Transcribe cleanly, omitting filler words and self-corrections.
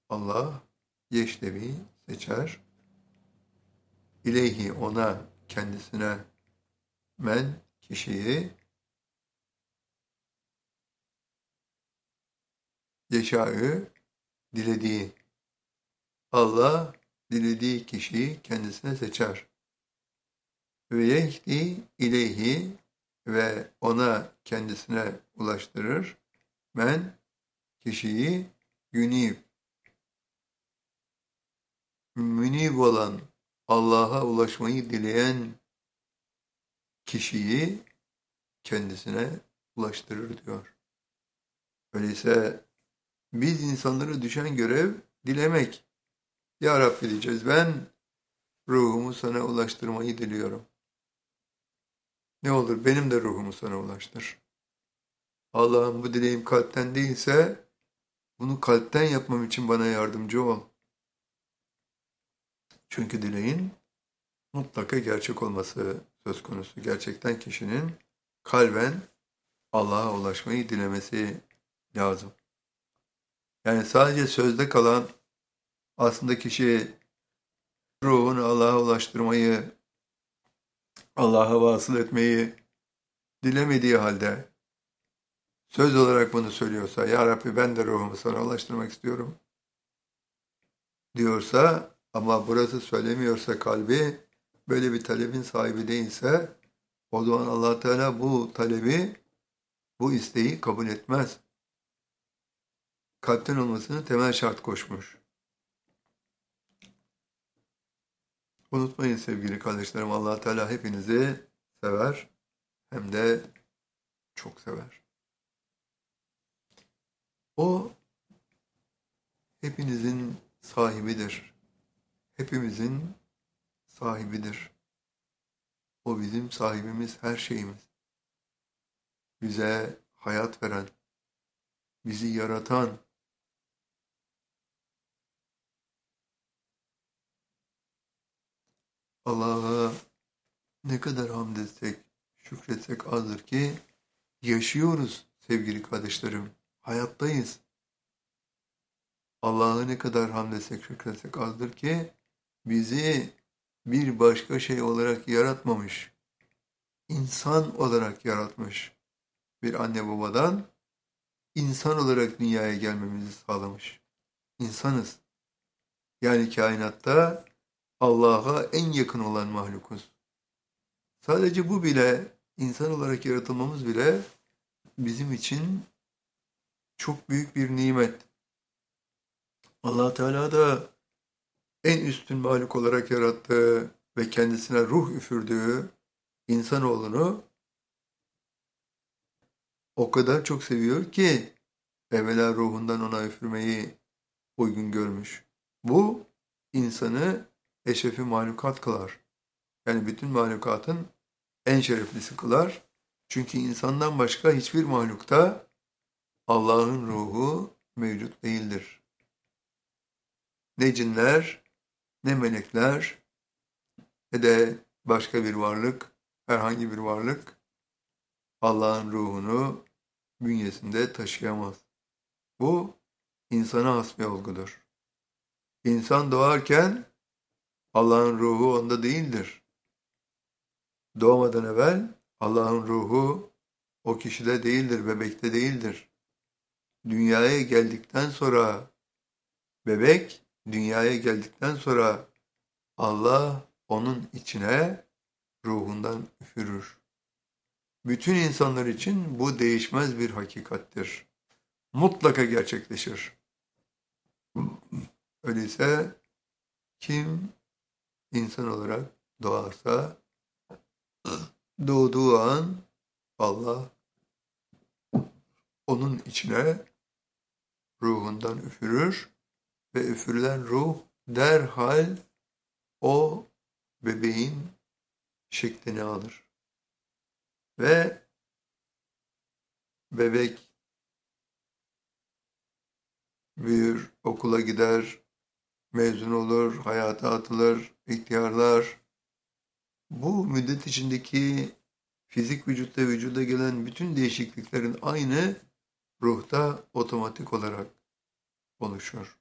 Allah yeştevi seçer. İleyhi ona, kendisine, men kişiyi, yeşâ'ü dilediği. Allah dilediği kişiyi kendisine seçer. Ve yehdi ileyhi ve ona kendisine ulaştırır. Men kişiyi yunib, münib olan, Allah'a ulaşmayı dileyen kişiyi kendisine ulaştırır diyor. Öyleyse biz insanlara düşen görev dilemek. Ya Rabbi diyeceğiz, ben ruhumu sana ulaştırmayı diliyorum. Ne olur benim de ruhumu sana ulaştır. Allah'ım bu dileğim kalpten değilse bunu kalpten yapmam için bana yardımcı ol. Çünkü dileğin mutlaka gerçek olması söz konusu. Gerçekten kişinin kalben Allah'a ulaşmayı dilemesi lazım. Yani sadece sözde kalan, aslında kişi ruhunu Allah'a ulaştırmayı, Allah'a vasıl etmeyi dilemediği halde söz olarak bunu söylüyorsa, Ya Rabbi ben de ruhumu sana ulaştırmak istiyorum diyorsa ama burası söylemiyorsa kalbi, böyle bir talebin sahibi değilse, o zaman Allah Teala bu talebi, bu isteği kabul etmez. Kalpten olmasını temel şart koşmuş. Unutmayın sevgili kardeşlerim, Allah Teala hepinizi sever, hem de çok sever. O hepinizin sahibidir. Hepimizin sahibidir. O bizim sahibimiz, her şeyimiz. Bize hayat veren, bizi yaratan, Allah'a ne kadar hamd etsek, şükretsek azdır ki yaşıyoruz sevgili kardeşlerim. Hayattayız. Allah'a ne kadar hamd etsek, şükretsek azdır ki bizi bir başka şey olarak yaratmamış. İnsan olarak yaratmış. Bir anne babadan insan olarak dünyaya gelmemizi sağlamış. İnsanız. Yani kainatta Allah'a en yakın olan mahlukuz. Sadece bu bile, insan olarak yaratılmamız bile bizim için çok büyük bir nimet. Allah Teala da en üstün mahluk olarak yarattığı ve kendisine ruh üfürdüğü insanoğlunu o kadar çok seviyor ki evvela ruhundan ona üfürmeyi uygun görmüş. Bu insanı eşrefi mahlukat kılar. Yani bütün mahlukatın en şereflisi kılar. Çünkü insandan başka hiçbir mahlukta Allah'ın ruhu mevcut değildir. Ne cinler, ne melekler, ne de başka bir varlık, herhangi bir varlık Allah'ın ruhunu bünyesinde taşıyamaz. Bu insana has bir olgudur. İnsan doğarken Allah'ın ruhu onda değildir. Doğmadan evvel Allah'ın ruhu o kişide değildir, bebekte değildir. Dünyaya geldikten sonra, bebek dünyaya geldikten sonra Allah onun içine ruhundan üfürür. Bütün insanlar için bu değişmez bir hakikattir. Mutlaka gerçekleşir. Öyleyse kim insan olarak doğarsa doğduğu an Allah onun içine ruhundan üfürür ve üfürülen ruh derhal o bebeğin şeklini alır. Ve bebek büyür, okula gider, mezun olur, hayata atılır, ihtiyarlar. Bu müddet içindeki fizik vücutta vücuda gelen bütün değişikliklerin aynı ruhta otomatik olarak oluşur.